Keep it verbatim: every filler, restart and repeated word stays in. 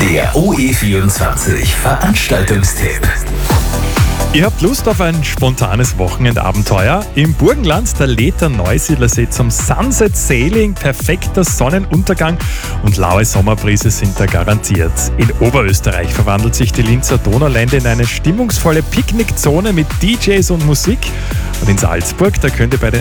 Der O E vierundzwanzig Veranstaltungstipp. Ihr habt Lust auf ein spontanes Wochenendabenteuer? Im Burgenland, da lädt der Neusiedlersee zum Sunset Sailing. Perfekter Sonnenuntergang und laue Sommerbrise sind da garantiert. In Oberösterreich verwandelt sich die Linzer Donaulände in eine stimmungsvolle Picknickzone mit D Js und Musik. Und in Salzburg, da könnt ihr bei den